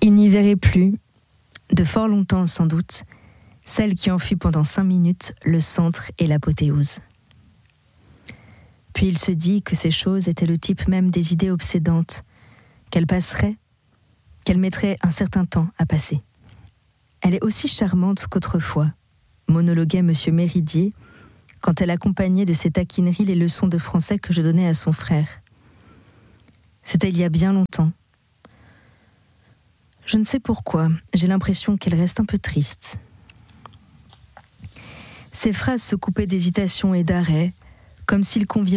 Il n'y verrait plus, de fort longtemps sans doute, celle qui en fut pendant 5 minutes le centre et l'apothéose. Puis il se dit que ces choses étaient le type même des idées obsédantes, qu'elles passeraient, qu'elles mettraient un certain temps à passer. Elle est aussi charmante qu'autrefois, monologuait M. Méridier, quand elle accompagnait de ses taquineries les leçons de français que je donnais à son frère. C'était il y a bien longtemps. Je ne sais pourquoi, j'ai l'impression qu'elle reste un peu triste. Ses phrases se coupaient d'hésitation et d'arrêt, comme s'il conviait